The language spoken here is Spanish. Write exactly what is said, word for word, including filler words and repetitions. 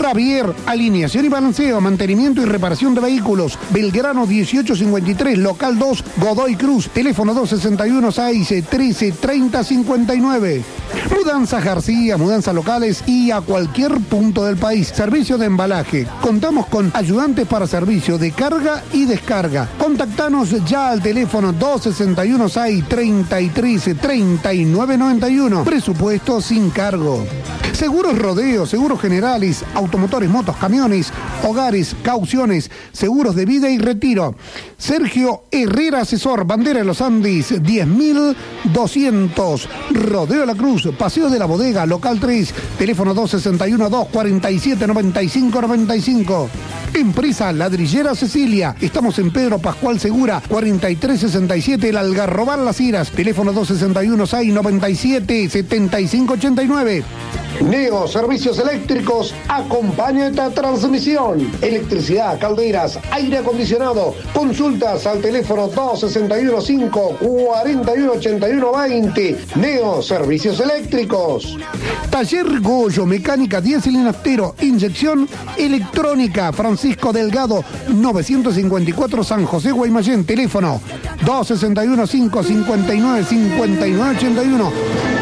Javier, alineación y balanceo, mantenimiento y reparación de vehículos. Belgrano dieciocho cincuenta y tres, local dos, Godoy Cruz, teléfono dos sesenta y uno, seis trece, treinta cincuenta y nueve. Mudanzas García, mudanzas locales y a cualquier punto del país. Servicio de embalaje. Contamos con ayudantes para servicio de carga y descarga. Contactanos ya al teléfono dos sesenta y uno, seis treinta y tres, treinta y nueve noventa y uno. Presupuesto sin cargo. Seguros Rodeo, seguros generales, automotores, motos, camiones, hogares, cauciones, seguros de vida y retiro. Sergio Herrera Asesor, Bandera de los Andes, diez mil doscientos. Rodeo La Cruz, Paseo de la Bodega, local tres, teléfono dos sesenta y uno, dos cuarenta y siete, noventa y cinco noventa y cinco. Empresa Ladrillera Cecilia, estamos en Pedro Pascual Segura, cuarenta y tres sesenta y siete, El Algarrobal Las Heras, teléfono dos sesenta y uno, seis noventa y siete, setenta y cinco ochenta y nueve. Neo Servicios Eléctricos acompaña esta transmisión. Electricidad, calderas, aire acondicionado. Consultas al teléfono dos sesenta y uno, cinco cuarenta y uno, ochenta y uno veinte. Neo Servicios Eléctricos. Taller Goyo, mecánica diésel y naftero, inyección electrónica. Francisco Delgado, novecientos cincuenta y cuatro, San José, Guaymallén. Teléfono dos sesenta y uno, cinco cincuenta y nueve, cincuenta y nueve ochenta y uno.